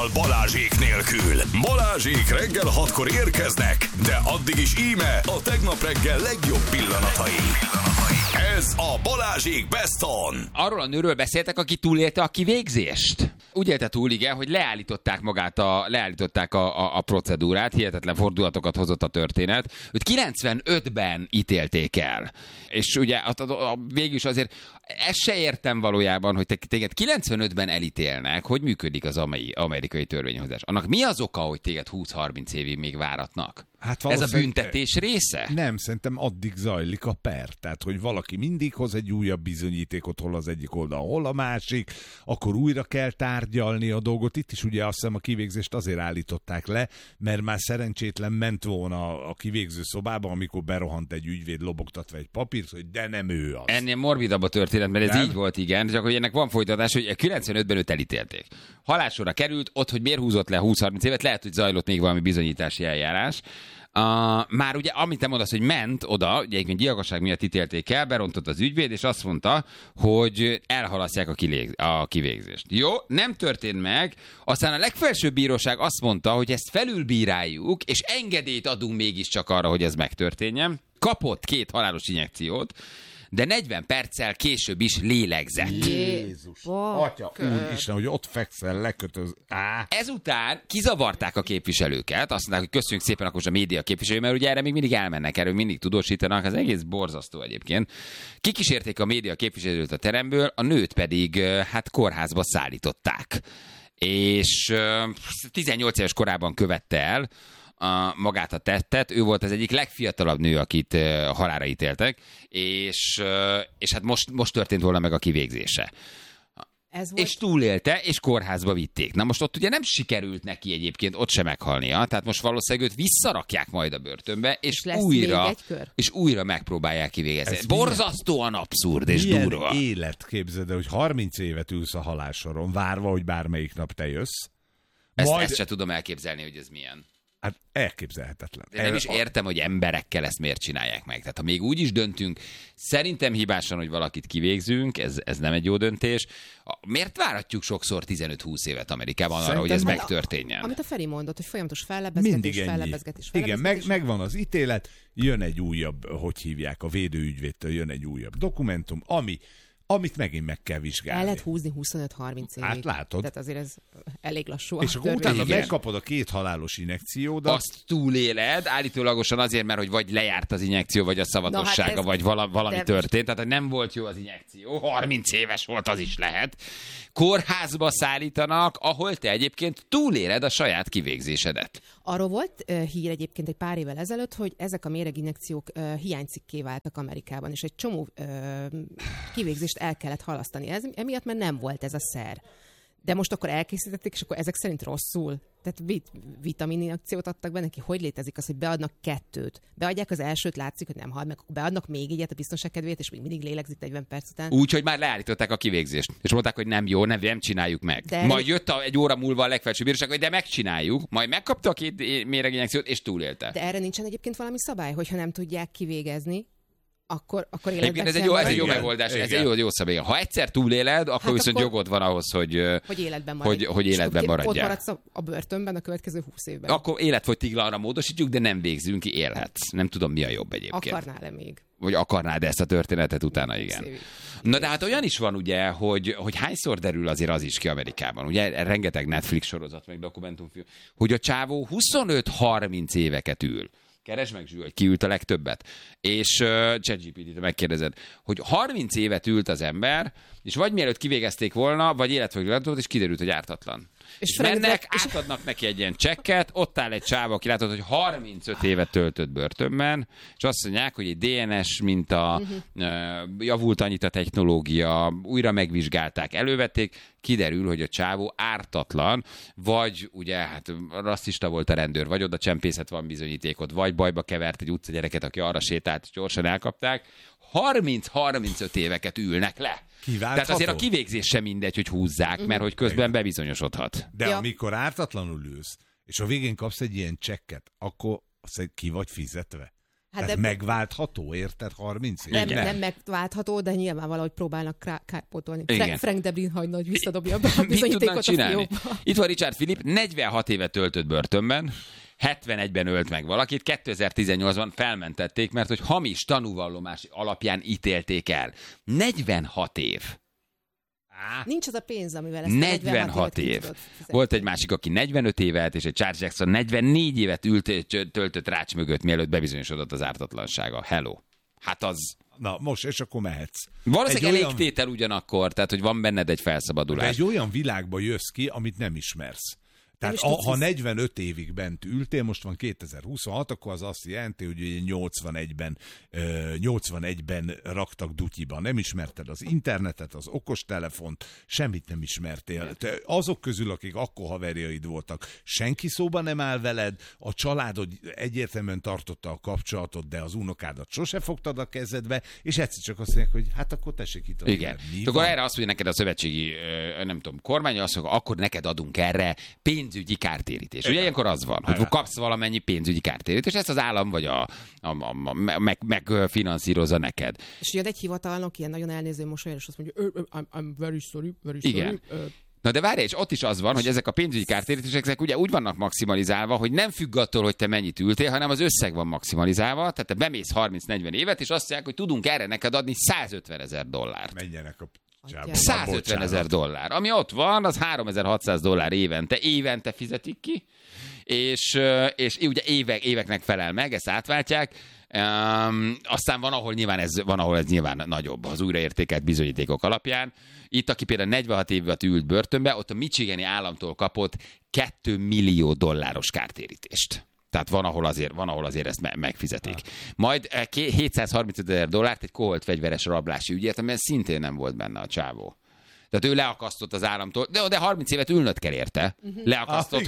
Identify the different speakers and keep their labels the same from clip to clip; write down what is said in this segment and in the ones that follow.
Speaker 1: azonnal Balázsék nélkül. Balázsék reggel 6-kor érkeznek, de addig is íme a tegnap reggel legjobb pillanatai. Ez a Balázsék Best On.
Speaker 2: Arról a nőről beszéltek, aki túlélte a kivégzést? Úgy élte túl, igen, hogy leállították a procedúrát, hihetetlen fordulatokat hozott a történet. Őt 95-ben ítélték el. És ugye végül is azért ezt se értem valójában, hogy téged 95-ben elítélnek, hogy működik az amerikai törvényhozás. Annak mi az oka, hogy téged 20-30 évig még váratnak?
Speaker 3: Hát
Speaker 2: ez a büntetés része?
Speaker 3: Nem, szerintem addig zajlik a per. Tehát, hogy valaki mindig hoz egy újabb bizonyítékot, hol az egyik oldal, hol a másik, akkor újra kell tárgyalni a dolgot. Itt is ugye azt hiszem a kivégzést azért állították le, mert már szerencsétlen ment volna a kivégző szobába, amikor berohant egy ügyvéd lobogtatva egy papírt, hogy de nem ő az.
Speaker 2: Ennél morbidabb a történet, mert ez
Speaker 3: nem?
Speaker 2: így volt, igen, csak hogy ennek van folytatás, hogy 95-ben őt elítélték. Halálsorra került, ott, hogy miért húzott le 20-30 évet, lehet, hogy zajlott még valami bizonyítási eljárás. Már ugye, amit te mondasz, hogy ment oda, ugye egyébként gyilkosság miatt ítélték el, berontott az ügyvéd, és azt mondta, hogy elhalasztják a kivégzést. Jó, nem történt meg, aztán a legfelsőbb bíróság azt mondta, hogy ezt felülbíráljuk, és engedélyt adunk mégiscsak arra, hogy ez megtörténjen. Kapott 2 halálos injekciót, de 40 perccel később is lélegzett.
Speaker 3: Jézus! Atya, úristen, hogy ott fekszel, lekötöz.
Speaker 2: Ezután kizavarták a képviselőket, azt mondták, hogy köszönjük szépen akkor a média képviselő, mert ugye erre még mindig elmennek, erről mindig tudósítanak, az egész borzasztó egyébként. Kikísérték a média képviselőt a teremből, a nőt pedig hát kórházba szállították. És 18 éves korában követte el magát a tettet. Ő volt az egyik legfiatalabb nő, akit halálra ítéltek, és hát most történt volna meg a kivégzése. És túlélte, és kórházba vitték. Na most ott ugye nem sikerült neki egyébként ott sem meghalnia, tehát most valószínűleg őt visszarakják majd a börtönbe, és újra megpróbálják kivégezni. Ez borzasztóan abszurd és durva.
Speaker 3: Milyen élet, képzeld el, hogy 30 évet ülsz a halálsoron, várva, hogy bármelyik nap te jössz.
Speaker 2: Ezt se tudom elképzelni, hogy ez milyen.
Speaker 3: Hát elképzelhetetlen.
Speaker 2: De nem is értem, hogy emberekkel ezt miért csinálják meg. Tehát ha még úgy is döntünk, szerintem hibásan, hogy valakit kivégzünk, ez nem egy jó döntés. Miért váratjuk sokszor 15-20 évet Amerikában arra, hogy ez megtörténjen?
Speaker 4: Amit a Feri mondott, hogy folyamatos fellebezgetés.
Speaker 3: Igen, megvan az ítélet, jön egy újabb, hogy hívják, a védőügyvédtől jön egy újabb dokumentum, amit megint meg kell vizsgálni.
Speaker 4: El lehet húzni 25-30 évig.
Speaker 3: Hát látod.
Speaker 4: Tehát azért ez elég lassú.
Speaker 3: És akkor utána megkapod a 2 halálos injekciódat.
Speaker 2: Azt túléled, állítólagosan azért, mert hogy vagy lejárt az injekció, vagy a szavatossága, vagy valami történt. Tehát nem volt jó az injekció. 30 éves volt, az is lehet. Kórházba szállítanak, ahol te egyébként túléled a saját kivégzésedet.
Speaker 4: Arról volt hír egyébként egy pár évvel ezelőtt, hogy ezek a méreginjekciók hiánycikké váltak Amerikában, és egy csomó kivégzést el kellett halasztani. Emiatt, mert nem volt ez a szer. De most akkor elkészítették, és akkor ezek szerint rosszul. Tehát vitamininjekciót adtak be neki. Hogy létezik az, hogy beadnak 2? Beadják az elsőt, látszik, hogy nem hal meg, akkor beadnak még egyet a biztonság kedvéért, és még mindig lélegzik 40 perc után.
Speaker 2: Úgy, hogy már leállították a kivégzést. És mondták, hogy nem jó, nem csináljuk meg. Majd jött egy óra múlva a legfelsőbb bíróság, hogy de megcsináljuk. Majd megkapta a 2 méreginjekciót, és túlélte.
Speaker 4: De erre nincsen egyébként valami szabály, hogyha nem tudják kivégezni, akkor életben
Speaker 2: ez egy jó megoldás, ez egy jó szabály. Ha egyszer túléled, akkor viszont jogod van ahhoz, hogy életben maradjál.
Speaker 4: Ott maradsz a börtönben a következő 20 évben.
Speaker 2: Akkor életfogytiglanra módosítjuk, de nem végzünk ki, élhetsz. Nem tudom, mi a jobb egyébként.
Speaker 4: Akarnál-e még?
Speaker 2: Vagy akarnád ezt a történetet utána, igen. Na de hát olyan is van ugye, hogy hányszor derül azért az is ki Amerikában. Ugye rengeteg Netflix sorozat, meg dokumentumfilm, hogy a csávó 25-30 éveket ül. Keresd meg, Zsül, hogy ki ült a legtöbbet. És ChatGPT-t megkérdezed, hogy 30 évet ült az ember, és vagy mielőtt kivégezték volna, vagy életfogytiglant, és kiderült, hogy ártatlan. És mennek, átadnak neki egy ilyen csekket, ott áll egy csáva, aki látod, hogy 35 évet töltött börtönben, és azt mondják, hogy egy DNS minta, javult annyit a technológia, újra megvizsgálták, elővették, kiderül, hogy a csávó ártatlan, vagy ugye, hát rasszista volt a rendőr, vagy oda csempészet van bizonyítékot, vagy bajba kevert egy utcagyereket, aki arra sétált, és gyorsan elkapták. 30-35 éveket ülnek le. Tehát azért a kivégzés sem mindegy, hogy húzzák, mert hogy közben bebizonyosodhat.
Speaker 3: De amikor ártatlanul ülsz, és a végén kapsz egy ilyen csekket, akkor azt ki vagy fizetve?
Speaker 4: Hát
Speaker 3: de megváltható, érted? 30 év?
Speaker 4: Nem megváltható, de nyilván valahogy próbálnak kárpótolni. Frank Debrin hagyna, hogy visszadobja be a
Speaker 2: Mit tudnak
Speaker 4: bizonyítékot a
Speaker 2: csinálni?
Speaker 4: fiókba.
Speaker 2: Itt van Richard Philipp, 46 évet töltött börtönben, 71-ben ölt meg valakit, 2018-ban felmentették, mert hogy hamis tanúvallomás alapján ítélték el. 46 év.
Speaker 4: Nincs az a pénz, amivel ezt
Speaker 2: 46 év. Volt egy másik, aki 45 évet, és egy Charles Jackson 44 évet töltött rács mögött, mielőtt bebizonyosodott az ártatlansága. Hello. Hát az...
Speaker 3: Na, most, és akkor mehetsz.
Speaker 2: Valószínűleg elégtétel ugyanakkor, tehát, hogy van benned egy felszabadulás.
Speaker 3: De egy olyan világba jössz ki, amit nem ismersz. Tehát ha 45 évig bent ültél, most van 2026, akkor az azt jelenti, hogy 81-ben raktak dutyiba. Nem ismerted az internetet, az okostelefont, semmit nem ismertél. Te azok közül, akik akkor haverjaid voltak, senki szóba nem áll veled, a családod egyértelműen tartotta a kapcsolatot, de az unokádat sose fogtad a kezedbe, és egyszer csak azt mondják, hogy hát akkor tessék itt.
Speaker 2: Igen. Akkor erre azt mondja neked a szövetségi, nem tudom, kormány, azt mondja, akkor neked adunk erre pénzügyi kártérítés. Ugye ilyenkor az van, hogy kapsz valamennyi pénzügyi kártérítést, ezt az állam vagy megfinanszírozza neked.
Speaker 4: És jön egy hivatalnok, ilyen nagyon elnéző mosolyan, és azt mondja, I'm very sorry.
Speaker 2: Igen. Na de várj, és ott is az van, hogy ezek a pénzügyi kártérítések ezek ugye úgy vannak maximalizálva, hogy nem függ attól, hogy te mennyit ültél, hanem az összeg van maximalizálva, tehát te bemész 30-40 évet, és azt mondják, hogy tudunk erre neked adni $150,000.
Speaker 3: Menjenek a
Speaker 2: $150,000, ami ott van, az $3,600 évente fizetik ki, és ugye éveknek felel meg, ezt átváltják, aztán van, ahol ez nyilván nagyobb az újraértékelt bizonyítékok alapján. Itt, aki például 46 évet ült börtönbe, ott a Michigani államtól kapott $2 millió kártérítést. Tehát van, ahol azért ezt megfizetik. Majd $735,000 egy koholt fegyveres rablási ügyért, amiben szintén nem volt benne a csávó. Tehát ő leakasztott az államtól, de 30 évet ülnöd kell érte. Leakasztott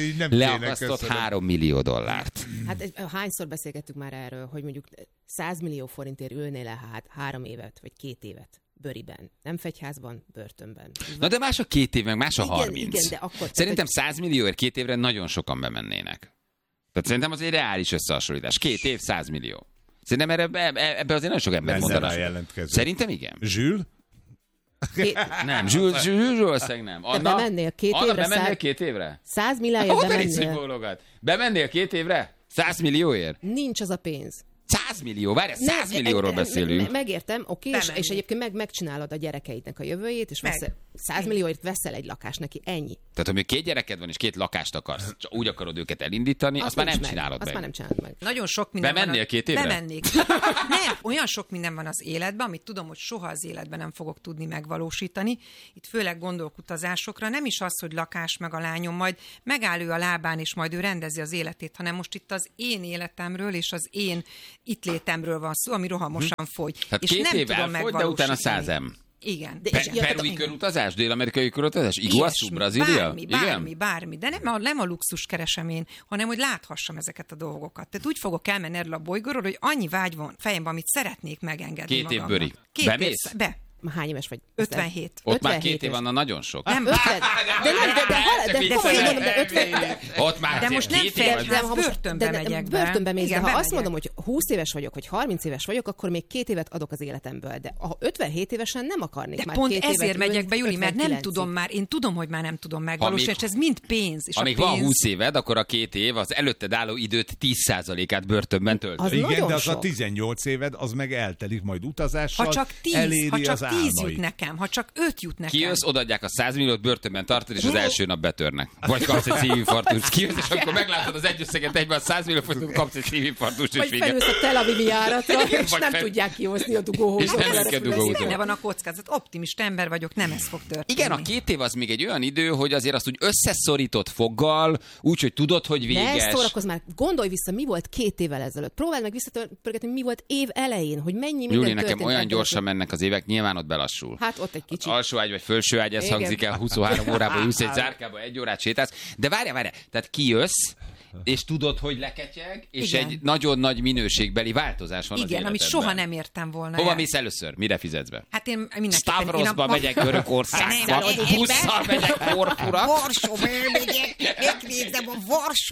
Speaker 2: $3 millió.
Speaker 4: Hát hányszor beszélgettünk már erről, hogy mondjuk 100 millió forintért ülnél le 3 évet, vagy 2 évet bőriben. Nem fegyházban, börtönben.
Speaker 2: Na de más a 2 év, meg más a 30.
Speaker 4: Igen, de akkor...
Speaker 2: Szerintem 100 millióért 2 évre nagyon sokan bemennének. Tehát szerintem az egy reális összehasonlítás. 2 év, 100 millió. Szerintem ebbe azért nagyon sok ember mondaná. Szerintem igen.
Speaker 3: Zsül?
Speaker 2: Nem, Zsül nem.
Speaker 4: Te bemennél
Speaker 2: 2 évre?
Speaker 4: 100 millióért bemennél.
Speaker 2: Bemennél 2 évre? 100 millióért?
Speaker 4: Nincs az a pénz.
Speaker 2: 100 millió? Várj, 100 millióról beszélünk.
Speaker 4: Megértem, oké, és egyébként megcsinálod a gyerekeidnek a jövőjét, és 100 millióért veszel egy lakást neki, ennyi.
Speaker 2: Tehát, hogy 2 gyereked van, és 2 lakást akarsz, csak úgy akarod őket elindítani, azt már nem csinálod meg.
Speaker 4: Azt már nem csinálod meg.
Speaker 5: Nagyon sok minden
Speaker 2: Bemennél 2 évre?
Speaker 5: Bemennék. Nem, olyan sok minden van az életben, amit tudom, hogy soha az életben nem fogok tudni megvalósítani. Itt főleg gondolok utazásokra, nem is az, hogy lakás meg a lányom, majd megáll ő a lábán, és majd ő rendezi az életét, hanem most itt az én életemről és az én itt létemről van szó, ami rohamosan fogy.
Speaker 2: Hát
Speaker 5: és
Speaker 2: 2 év elfogy, de utána 100M.
Speaker 5: Igen.
Speaker 2: Perui körutazás, dél-amerikai körutazás, Iguazu, Brazília?
Speaker 5: Bármi. De nem a luxus keresem én, hanem hogy láthassam ezeket a dolgokat. Tehát úgy fogok elmenni erről a bolygóról, hogy annyi vágy van fejemben, amit szeretnék megengedni
Speaker 2: 2 év bőri.
Speaker 5: 2 év. Be.
Speaker 4: Hány éves vagy?
Speaker 5: 57.
Speaker 2: Ott már 2 év van, nagyon sok.
Speaker 4: Nem, 50.
Speaker 5: De most nem fegyház, börtönbe megyek be.
Speaker 4: Börtönbe mész, de ha azt mondom, hogy 20 éves vagyok, hogy 30 éves vagyok, akkor még 2 évet adok az életemből. De ha 57 évesen nem akarnék
Speaker 5: de
Speaker 4: már
Speaker 5: pont
Speaker 4: 2
Speaker 5: ezért megyek be, Juli, mert nem
Speaker 4: 59-ig.
Speaker 5: tudom már, én tudom, hogy már nem tudom megvalósítani, és ez mind pénz. És
Speaker 2: amíg van 20 éved, akkor a 2 év az előtted álló időt 10%-át börtönben töltöd.
Speaker 3: Igen, de az a 18 éved, az meg eltelik majd utazással,
Speaker 5: ha csak 10 jut nekem, ha csak 5 jut nekem.
Speaker 2: Kijössz, odaadják a 100 milliót, börtönben tartod, és az első nap betörnek. Vagy kapsz egy szívinfarktust. Kijössz, és akkor meglátod az egy összeget egyben, a 100 milliót, kapsz egy szívinfarktust.
Speaker 4: Vagy felülsz a Tel Avivi járatra, és nem tudják kihozni a dugóhúzót.
Speaker 5: Benne van a kockázat. Optimista ember vagyok, nem ez fog történni.
Speaker 2: Igen, a 2 év az még egy olyan idő, hogy azért azt úgy összeszorított foggal, úgyhogy tudod, hogy véges.
Speaker 4: Ne szórakozz már, gondolj vissza, mi volt 2 évvel ezelőtt. Próbáld meg visszapörgetni, mi volt év elején, hogy mennyi minden
Speaker 2: Júli,
Speaker 4: történt.
Speaker 2: nekem olyan gyorsan mennek az évek, nyilván ott belassul.
Speaker 4: Hát ott egy kicsit.
Speaker 2: Alsó ágy vagy felső ágy, ez hangzik el, 23 órában ülsz egy zárkába, 1 órát sétálsz. De várjál, tehát kijössz, és tudod, hogy leketyeg, és igen, egy nagyon nagy minőségbeli változás van az életedben.
Speaker 5: Igen, amit soha nem értem volna.
Speaker 2: Hova mész először? Mire fizetsz be?
Speaker 5: Hát én mindenképpen...
Speaker 2: Stavrosba megyek Görögországba, busszal megyek Korfura.
Speaker 5: Varsóba megyek, megnézem a Varsó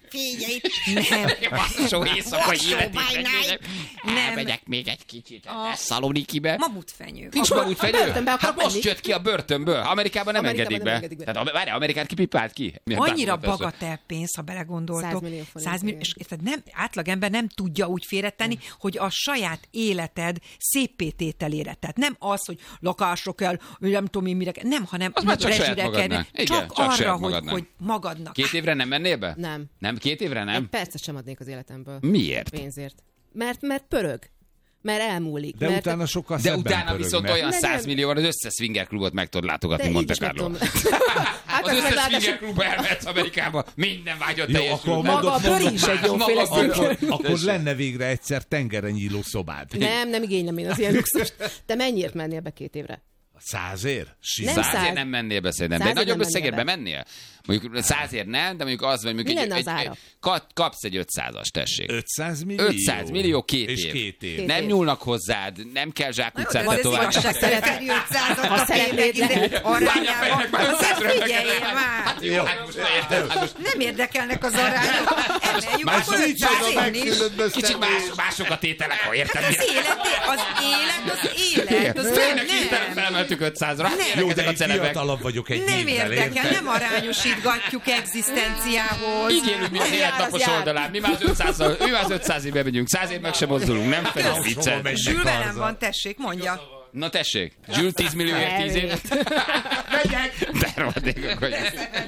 Speaker 5: Figyelj! Nem.
Speaker 2: Bassó éjszakai életében.
Speaker 5: Nem.
Speaker 2: Elmegyek még egy kicsit Szalonikibe.
Speaker 5: Mamutfenyő.
Speaker 2: Nincs mamutfenyő?
Speaker 4: börtönbe akarok
Speaker 2: Hát most
Speaker 4: menni.
Speaker 2: jött ki a börtönből. Amerikában nem engedik be. Tehát várj, Amerikát kipipált ki?
Speaker 5: Annyira bagatel pénz, ha belegondoltok.
Speaker 4: 100 millió forint,
Speaker 5: 100 millió,
Speaker 4: igen.
Speaker 5: és érted, nem, átlagember nem tudja úgy félretenni, hogy a saját életed szépé tételére. Tehát nem az, hogy lakásra kell, nem tudom én mire kell, nem, hanem
Speaker 2: Az már csak saját
Speaker 5: rezsire
Speaker 2: magadnak. Igen,
Speaker 5: csak
Speaker 2: csak
Speaker 5: arra,
Speaker 2: saját
Speaker 5: hogy,
Speaker 2: magadnak.
Speaker 5: hogy magadnak.
Speaker 2: 2 évre nem mennél be?
Speaker 4: Nem.
Speaker 2: Nem 2 évre
Speaker 4: Egy
Speaker 2: nem?
Speaker 4: percet sem adnék az életemből.
Speaker 2: Miért?
Speaker 4: Pénzért. Mert pörög. Mert elmúlik.
Speaker 3: De
Speaker 4: mert
Speaker 3: utána sokkal
Speaker 2: De
Speaker 3: szebben
Speaker 2: utána
Speaker 3: pörög,
Speaker 2: viszont
Speaker 3: mert-
Speaker 2: olyan
Speaker 4: Nem,
Speaker 2: 100
Speaker 4: nem.
Speaker 2: millióval az összes swinger klubot meg tudod látogatni
Speaker 4: de így
Speaker 2: Monte
Speaker 4: is meg
Speaker 2: Carlo.
Speaker 4: tudom. Hát
Speaker 2: Az
Speaker 4: az
Speaker 2: összes
Speaker 4: ráadásul
Speaker 2: swinger klubba elmehetsz Amerikába, minden vágyat
Speaker 3: Jó,
Speaker 2: teljesül.
Speaker 3: akkor
Speaker 4: maga a bőr is egy jóféle szinger.
Speaker 3: Akkor lenne végre egyszer tengeren nyíló szobád.
Speaker 4: Nem igénylem én az ilyen luxust. Te mennyiért mennél be 2 évre?
Speaker 3: 100-ért?
Speaker 4: Nem
Speaker 2: 100-ért nem mennél be szerintem, de egy
Speaker 4: 100-ért
Speaker 2: nagyobb
Speaker 4: nem
Speaker 2: összegért
Speaker 4: mennél
Speaker 2: mennél? Mondjuk 100-ért nem, de mondjuk az, vagy mondjuk
Speaker 4: Mi lenne az ára?
Speaker 2: kapsz egy 500-as, tessék.
Speaker 3: 500 millió?
Speaker 2: 500 millió, 2
Speaker 3: És
Speaker 2: év.
Speaker 3: 2 év.
Speaker 2: Nem nyúlnak hozzád, nem kell zsákutcát
Speaker 5: Ez
Speaker 2: tetoválni.
Speaker 5: igazságszerű 500-at
Speaker 4: Ha
Speaker 5: a
Speaker 4: szeretnéd,
Speaker 5: pénznek arányában. Azért figyelj már!
Speaker 2: Hát jó, hát most érted, hát most
Speaker 5: Nem érdekelnek az arányok. Emeljük,
Speaker 3: Más
Speaker 5: akkor
Speaker 3: nincs
Speaker 5: 500
Speaker 3: az a
Speaker 5: én is.
Speaker 3: megkülönböztetés.
Speaker 2: kicsit mások a tételek, ha érted.
Speaker 5: Az élet, az
Speaker 2: Tényleg hirtelen
Speaker 5: nem.
Speaker 2: felmeltük 500-ra. Hát
Speaker 3: Jó,
Speaker 2: ilyenek
Speaker 3: de
Speaker 2: ezek a
Speaker 3: egy
Speaker 2: celebek.
Speaker 3: fiatalabb vagyok egy
Speaker 5: Nem
Speaker 3: évvel,
Speaker 5: érdekel,
Speaker 3: érted?
Speaker 5: nem arányosítgatjuk egzisztenciához.
Speaker 2: Így élünk mi az élet
Speaker 4: jár, az
Speaker 2: napos
Speaker 4: jár.
Speaker 2: oldalán. Mi már 500 évben megyünk. 100 év meg sem mozdulunk. Nem fedez
Speaker 3: Hova
Speaker 2: viccet.
Speaker 3: mennek
Speaker 5: Zsül velem
Speaker 3: arza?
Speaker 5: van, tessék, mondja.
Speaker 2: Na tessék, Zsül 10 millióért 10 év. Megyek! De rohadékok vagyunk.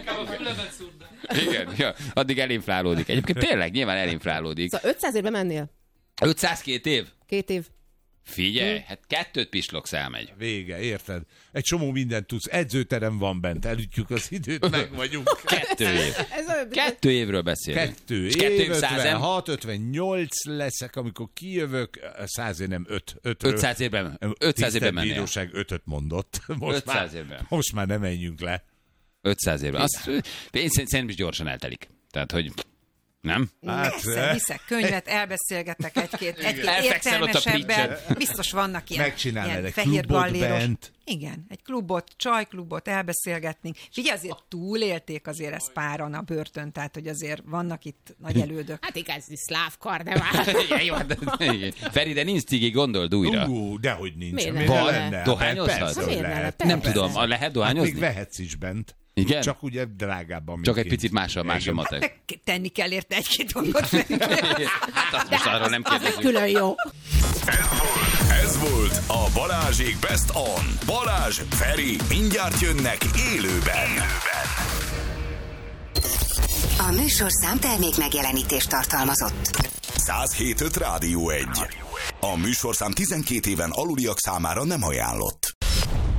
Speaker 2: Igen, ja, addig elinflálódik. Egyébként tényleg nyilván elinflálódik.
Speaker 4: Szóval 500 évre mennél?
Speaker 2: 502 év?
Speaker 4: 2 év.
Speaker 2: Figyelj, hát 2 pislogsz elmegy.
Speaker 3: Vége, érted? Egy csomó mindent tudsz. Edzőterem van bent, elütjük az időt, meg vagyunk.
Speaker 2: 2 év.
Speaker 4: Ez olyan,
Speaker 2: 2 évről beszélünk.
Speaker 3: 2
Speaker 2: És
Speaker 3: év,
Speaker 2: 2 év 100
Speaker 3: 56, 58 leszek, amikor kijövök, 100 év nem 5.
Speaker 2: 500 évben. 500 évben mennél.
Speaker 3: Bíróság 5-öt mondott. Most
Speaker 2: 500
Speaker 3: már,
Speaker 2: évben.
Speaker 3: most már nem menjünk le.
Speaker 2: 500 évben. Azt, én szerintem is gyorsan eltelik. Tehát, hogy nem?
Speaker 3: Hát,
Speaker 5: Viszek könyvet, elbeszélgetek egy-két
Speaker 2: Elfekszel ott a
Speaker 5: értelmesebben.
Speaker 2: preacher.
Speaker 5: Biztos vannak ilyen,
Speaker 3: Megcsinálnál
Speaker 5: ilyen
Speaker 3: egy
Speaker 5: fehér
Speaker 3: klubot
Speaker 5: galléros.
Speaker 3: bent.
Speaker 5: Igen, egy klubot, csajklubot, elbeszélgetnénk. Figyelj, azért túlélték azért ezt páran a börtön, tehát hogy azért vannak itt nagy elődök.
Speaker 4: Hát igazi szláv karnevál.
Speaker 2: Igen, jó, de, igen. Feri, de nincs cigi, gondold újra.
Speaker 3: Dehogy nincs.
Speaker 4: Miért
Speaker 3: Miért
Speaker 4: nem?
Speaker 3: ne
Speaker 4: Van?
Speaker 3: lenne?
Speaker 2: Dohányozhat?
Speaker 3: Persze, hogy
Speaker 4: Miért ne?
Speaker 3: lehet.
Speaker 4: Persze.
Speaker 2: Nem tudom, lehet
Speaker 3: Hát
Speaker 2: dohányozni?
Speaker 3: még vehetsz is bent.
Speaker 2: Igen?
Speaker 3: Csak ugye drágábban. mint
Speaker 2: Csak egy
Speaker 3: kint.
Speaker 2: picit más a
Speaker 3: Igen.
Speaker 2: matek.
Speaker 5: Tenni kell érte egy-két dolgot.
Speaker 2: Hát azt most arról nem
Speaker 4: Az egy
Speaker 2: kérdezik.
Speaker 4: külön jó.
Speaker 1: Ez volt a Balázsék Best On. Balázs, Feri, mindjárt jönnek élőben.
Speaker 6: A műsorszám termék megjelenítést tartalmazott.
Speaker 1: 107.5 Rádió 1. A műsorszám 12 éven aluliak számára nem ajánlott.